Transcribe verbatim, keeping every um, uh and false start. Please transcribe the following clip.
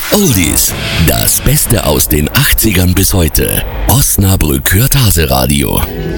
Oldies, das Beste aus den achtzigern bis heute. Osnabrück hört Hase Radio.